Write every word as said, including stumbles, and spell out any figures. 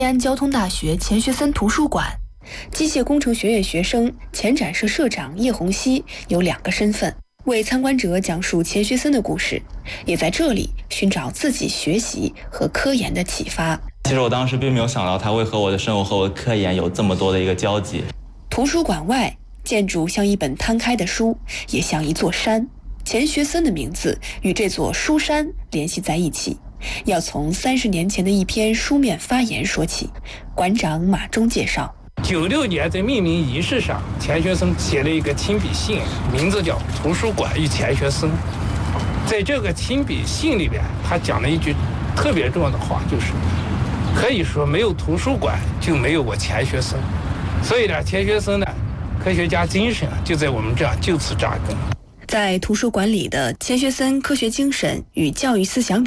西安交通大学钱学森图书馆，机械工程学院学生、前展社社长叶洪熙有两个身份，为参观者讲述钱学森的故事，也在这里寻找自己学习和科研的启发。 其实我当时并没有想到他会和我的生活和我的科研有这么多的一个交集。 图书馆外，建筑像一本摊开的书，也像一座山。钱学森的名字与这座书山联系在一起，要从三十年前的一篇书面发言说起。馆长马忠介绍， 九六年在命名仪式上，钱学森写了一个亲笔信，名字叫《图书馆与钱学森》。在这个亲笔信里边，他讲了一句特别重要的话，就是可以说没有图书馆就没有我钱学森。所以呢，钱学森呢，科学家精神就在我们这儿就此扎根。 在图书馆里的钱学森科学精神与教育思想